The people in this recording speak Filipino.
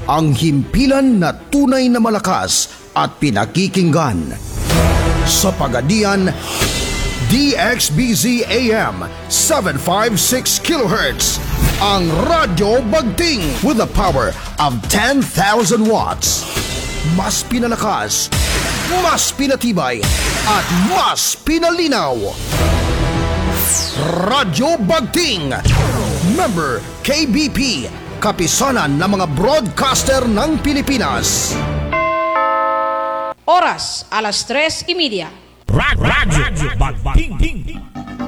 ang himpilan na tunay na malakas at pinakikinggan. Sa Pagadian, DXBZ AM 756 kHz, ang Radyo Bagting with a power of 10,000 watts. Mas pinalakas, mas pinatibay, at mas pinalinaw. Radyo Bagting, member KBP, kapisanan ng mga broadcaster ng Pilipinas. Oras, 3:30. Radyo Bagting.